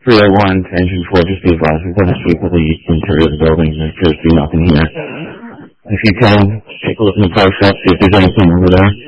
301 to engine 4, just be advised, we've got to sweep of the interior of the building. There appears to be nothing here. If you can, take a look in the pro shop, see if there's anything over there.